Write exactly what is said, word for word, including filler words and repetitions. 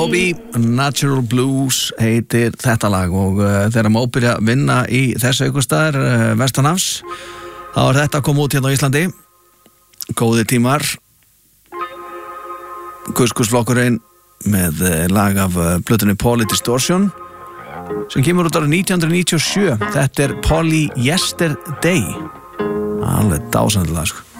Moby, Natural Blues heitir þetta lag og uh, þegar Moby byrja að vinna í þessu aukvistæðar uh, vestanhafs, þá er þetta að koma út hérna á Íslandi. Góðir tímar. Kuskusflokkurinn með uh, lag af uh, plötunni Poly Distortion sem kemur út árið nítján hundruð níutíu og sjö. Þetta er Poly Yesterday. Alveg dásamlega lag, sko.